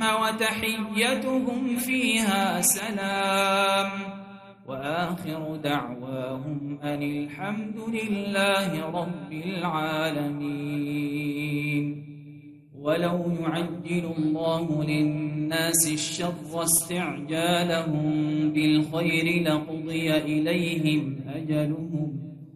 وتحيتهم فيها سلام وآخر دعواهم أن الحمد لله رب العالمين. ولو يعجل الله للناس الشر استعجالهم بالخير لقضي إليهم أجلهم